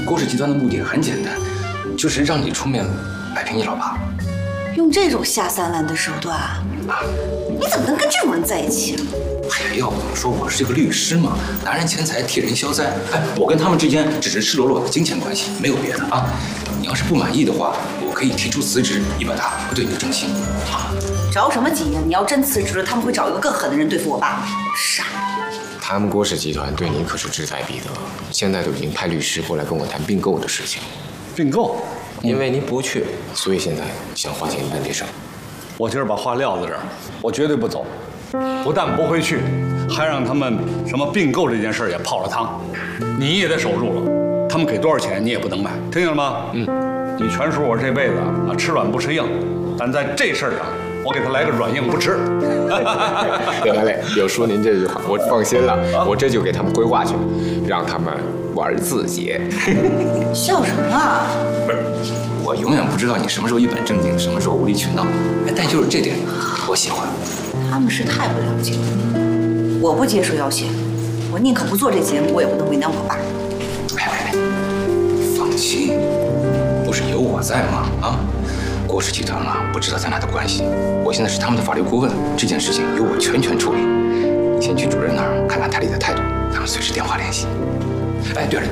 郭氏集团的目的很简单，就是让你出面摆平你老爸。 用这种下三滥的手段，你怎么能跟这种人在一起啊？ 哎呀，要不说我是个律师嘛，拿人钱财替人消灾。哎，我跟他们之间只是赤裸裸的金钱关系，没有别的啊。你要是不满意的话，我可以提出辞职，以表达我对你的真心。 着什么急呀？你要真辞职了，他们会找一个更狠的人对付我爸。傻。 他们郭氏集团对您可是志在必得，现在都已经派律师过来跟我谈并购的事情。 并购？ 因为您不去，所以现在想花钱一般别省。 我今儿把话撂在这儿，我绝对不走，不但不会去，还让他们什么并购这件事也泡了汤。你也得守住了，他们给多少钱你也不能卖，听见了吗？你全叔我这辈子啊吃软不吃硬，但在这事儿上，我给他来个软硬不吃。 得嘞，有叔您这句话，我放心了，我这就给他们规划去，让他们玩自己。 笑什么啊？ 不是，我永远不知道你什么时候一本正经，什么时候无理取闹。哎，但就是这点，我喜欢。 他们是太不了解了。我不接受要挟，我宁可不做这节目，我也不能为难我爸。 哎，放心，不是有我在吗？啊，郭氏集团啊，不知道咱俩的关系，我现在是他们的法律顾问，这件事情由我全权处理。你先去主任那儿看看台里的态度，咱们随时电话联系。哎，对了，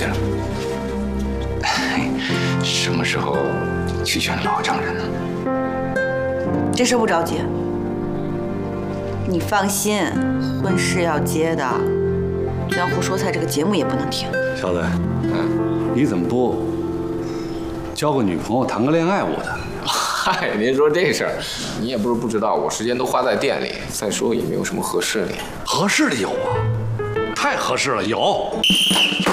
什么时候去选老丈人呢？ 这事不着急，你放心，婚事要结的，江湖说菜这个节目也不能停。 小子，你怎么不交个女朋友，谈个恋爱我的？ 嗨，您说这事儿，你也不是不知道，我时间都花在店里，再说也没有什么合适的。 合适的有啊，太合适了，有。